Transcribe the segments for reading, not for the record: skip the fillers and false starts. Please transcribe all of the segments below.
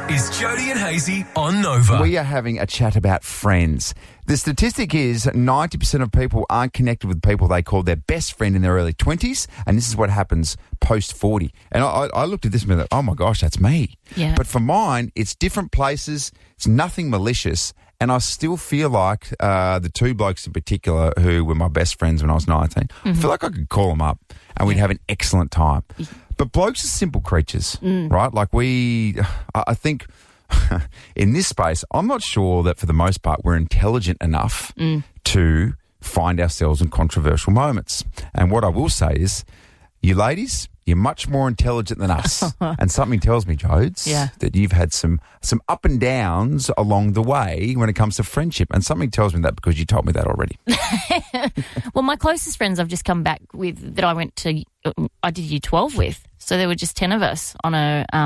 is Jody and Hazy on Nova. We are having a chat about friends. The statistic is 90% of people aren't connected with people they call their best friend in their early 20s, and this is what happens post-40. And I looked at this and went, oh my gosh, that's me. Yeah. But for mine, it's different places, it's nothing malicious, and I still feel like the two blokes in particular who were my best friends when I was 19, I feel like I could call them up and we'd have an excellent time. But blokes are simple creatures, right? Like I think in this space, I'm not sure that for the most part we're intelligent enough to find ourselves in controversial moments. And what I will say is, you ladies, you're much more intelligent than us. And something tells me, Jodes, that you've had some up and downs along the way when it comes to friendship. And something tells me that because you told me that already. Well, my closest friends I've just come back with that I did year 12 with. So there were just 10 of us on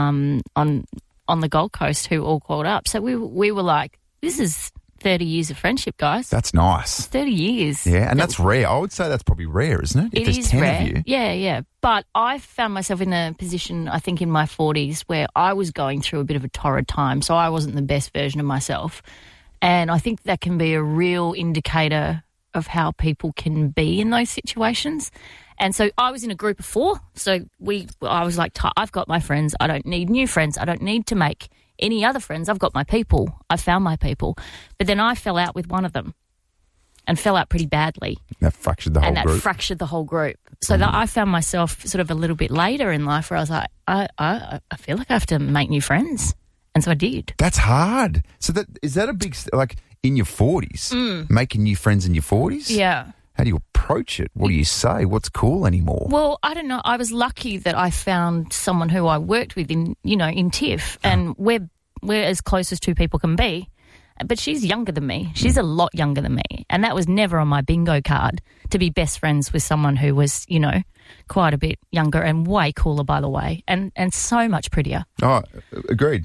the Gold Coast who all called up. So we were like, this is 30 years of friendship, guys. That's nice. 30 years. Yeah, and that's rare. I would say that's probably rare, isn't it? If there's 10 rare. of you. Yeah. But I found myself in a position, I think, in my 40s where I was going through a bit of a torrid time, so I wasn't the best version of myself. And I think that can be a real indicator of how people can be in those situations. And so I was in a group of 4. So I was like, I've got my friends. I don't need new friends. I don't need to make any other friends. I've got my people. I found my people. But then I fell out with one of them and fell out pretty badly. That fractured the whole group. And that fractured the whole group. So that I found myself sort of a little bit later in life where I was like, I feel like I have to make new friends. And so I did. That's hard. So is that a big, like in your 40s, making new friends in your 40s? Yeah. How do you approach it? What do you say? What's cool anymore? Well, I don't know. I was lucky that I found someone who I worked with in TIFF, and we're as close as two people can be. But she's younger than me. She's a lot younger than me. And that was never on my bingo card, to be best friends with someone who was, quite a bit younger and way cooler, by the way, and so much prettier. Oh, agreed.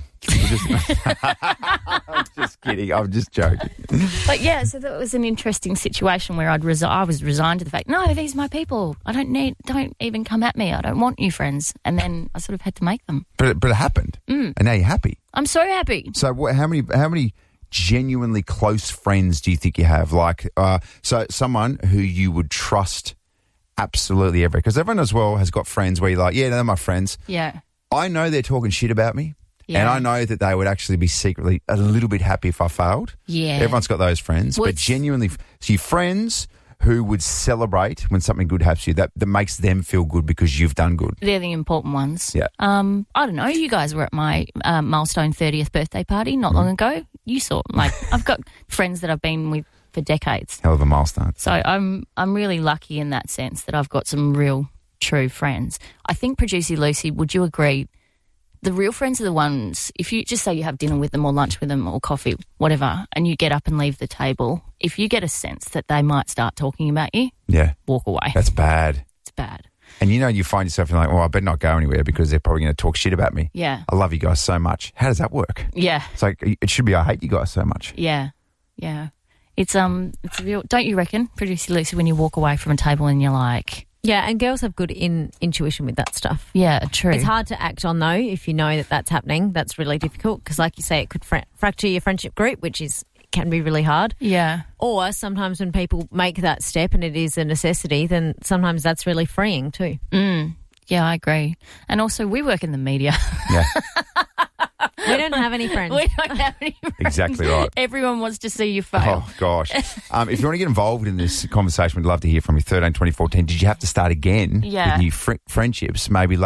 I'm just kidding. I'm just joking. But yeah, so that was an interesting situation where I was resigned to the fact, no, these are my people. Don't even come at me. I don't want new friends. And then I sort of had to make them. But it happened. And now you're happy. I'm so happy. So how many genuinely close friends do you think you have? Like, so someone who you would trust absolutely everywhere. Because everyone as well has got friends where you're like, yeah, they're my friends. Yeah. I know they're talking shit about me. Yeah. And I know that they would actually be secretly a little bit happy if I failed. Yeah. Everyone's got those friends. Well, but genuinely, so your friends who would celebrate when something good happens to you, that makes them feel good because you've done good. They're the important ones. Yeah. I don't know. You guys were at my milestone 30th birthday party not long ago. You saw, I've got friends that I've been with for decades. Hell of a milestone. So I'm really lucky in that sense that I've got some real, true friends. I think, Producer Lucy, would you agree? The real friends are the ones, if you just say you have dinner with them or lunch with them or coffee, whatever, and you get up and leave the table, if you get a sense that they might start talking about you, walk away. That's bad. It's bad. And you find yourself like, well, I better not go anywhere because they're probably going to talk shit about me. Yeah. I love you guys so much. How does that work? Yeah. It's like, it should be I hate you guys so much. Yeah. Yeah. It's real, don't you reckon, Producer Lucy, when you walk away from a table and you're like... Yeah, and girls have good intuition with that stuff. Yeah, true. It's hard to act on, though, if you know that that's happening. That's really difficult because, like you say, it could fracture your friendship group, which can be really hard. Yeah. Or sometimes when people make that step and it is a necessity, then sometimes that's really freeing too. Yeah, I agree. And also, we work in the media. Yeah. We don't have any friends. We don't have any friends. Exactly right. Everyone wants to see you fail. Oh, gosh. If you want to get involved in this conversation, we'd love to hear from you. 13 20 14. Did you have to start again with new friendships? Maybe